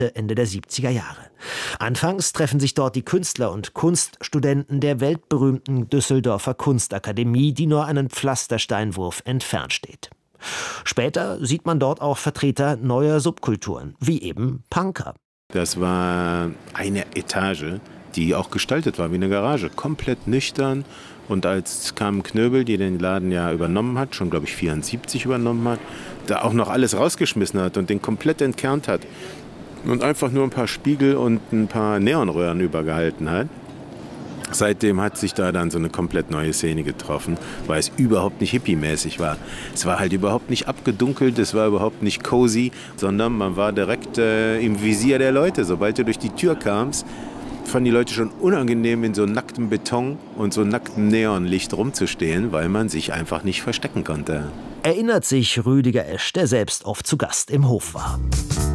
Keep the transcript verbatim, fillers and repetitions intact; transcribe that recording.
Ende der siebziger Jahre. Anfangs treffen sich dort die Künstler und Kunststudenten der weltberühmten Düsseldorfer Kunstakademie, die nur einen Pflastersteinwurf entfernt steht. Später sieht man dort auch Vertreter neuer Subkulturen, wie eben Punker. Das war eine Etage, die auch gestaltet war wie eine Garage, komplett nüchtern. Und als kam Knöbel, die den Laden ja übernommen hat, schon glaube ich vierundsiebzig übernommen hat, da auch noch alles rausgeschmissen hat und den komplett entkernt hat und einfach nur ein paar Spiegel und ein paar Neonröhren übergehalten hat. Seitdem hat sich da dann so eine komplett neue Szene getroffen, weil es überhaupt nicht hippie-mäßig war. Es war halt überhaupt nicht abgedunkelt, es war überhaupt nicht cozy, sondern man war direkt äh, im Visier der Leute. Sobald du durch die Tür kamst, fanden die Leute schon unangenehm, in so nacktem Beton und so nacktem Neonlicht rumzustehen, weil man sich einfach nicht verstecken konnte. Erinnert sich Rüdiger Esch, der selbst oft zu Gast im Hof war.